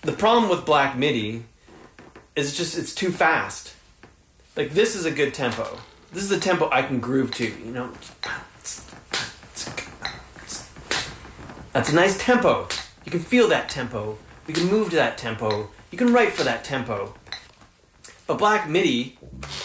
The problem with Black MIDI is just it's too fast. Like, this is a good tempo. This is a tempo I can groove to, you know? That's a nice tempo. You can feel that tempo. You can move to that tempo. You can write for that tempo. But Black MIDI